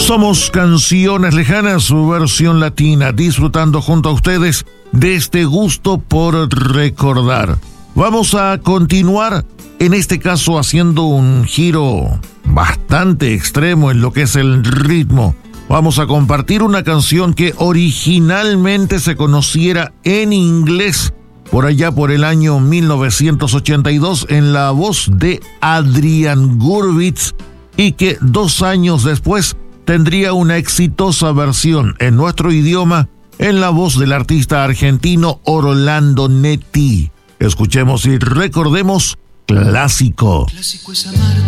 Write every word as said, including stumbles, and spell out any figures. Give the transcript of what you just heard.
Somos Canciones Lejanas, su versión latina, disfrutando junto a ustedes de este gusto por recordar. Vamos a continuar, en este caso haciendo un giro bastante extremo en lo que es el ritmo. Vamos a compartir una canción que originalmente se conociera en inglés, por allá por el año mil novecientos ochenta y dos, en la voz de Adrián Gurvitz, y que dos años después tendría una exitosa versión en nuestro idioma en la voz del artista argentino Orlando Netti. Escuchemos y recordemos Clásico. Clásico es amar.